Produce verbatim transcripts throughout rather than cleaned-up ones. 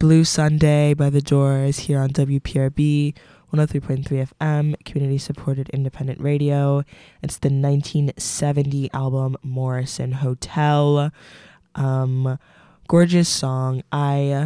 Blue Sunday by The Doors here on W P R B one oh three point three F M, community-supported independent radio. It's the nineteen seventy album Morrison Hotel. Um, gorgeous song. I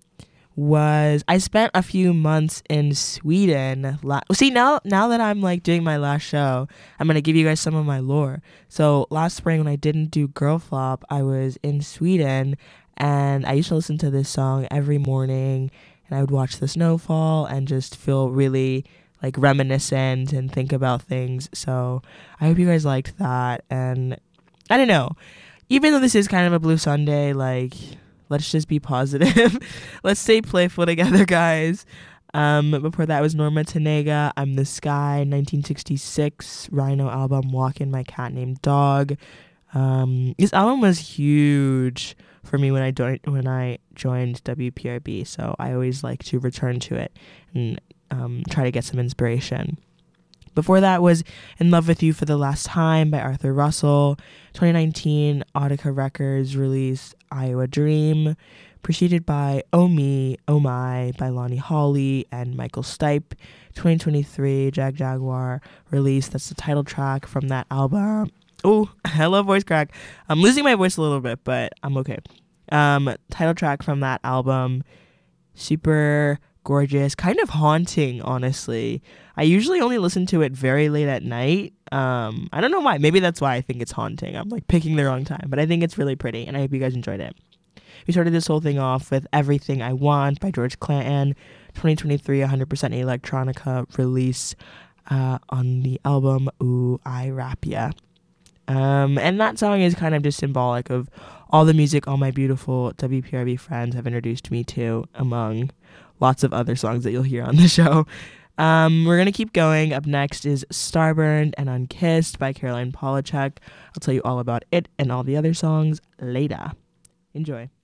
was I spent a few months in Sweden. La- See, now now that I'm like doing my last show, I'm gonna give you guys some of my lore. So last spring when I didn't do Girl Flop, I was in Sweden. And I used to listen to this song every morning, and I would watch the snowfall and just feel really like reminiscent and think about things. So I hope you guys liked that. And I don't know, even though this is kind of a Blue Sunday, like, let's just be positive. Let's stay playful together, guys. Um, before that was Norma Tanega, I'm the Sky, nineteen sixty-six Rhino album, Walkin' My Cat Named Dog. Um, this album was huge for me when I joined when I joined W P R B, so I always like to return to it and um, try to get some inspiration. Before that was In Love With You for the Last Time by Arthur Russell. twenty nineteen, Audica Records released Iowa Dream, preceded by Oh Me, Oh My by Lonnie Hawley and Michael Stipe. twenty twenty-three, Jag Jaguar released, that's the title track from that album. Oh, hello, voice crack. I'm losing my voice a little bit, but I'm okay. Um, title track from that album, super gorgeous, kind of haunting, honestly. I usually only listen to it very late at night. Um, I don't know why. Maybe that's why I think it's haunting. I'm like picking the wrong time, but I think it's really pretty, and I hope you guys enjoyed it. We started this whole thing off with Everything I Want by George Clanton, twenty twenty-three, one hundred percent electronica release uh, on the album Ooh, I Rap Ya. Um, and that song is kind of just symbolic of all the music all my beautiful W P R B friends have introduced me to, among lots of other songs that you'll hear on the show. Um, we're going to keep going. Up next is Starburned and Unkissed by Caroline Polachek. I'll tell you all about it and all the other songs later. Enjoy.